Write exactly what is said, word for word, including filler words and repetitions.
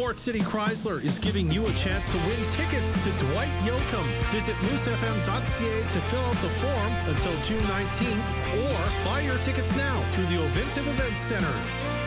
Fort City Chrysler is giving you a chance to win tickets to Dwight Yoakam. Visit moose f m dot c a to fill out the form until June nineteenth or buy your tickets now through the Ovintiv Event Center.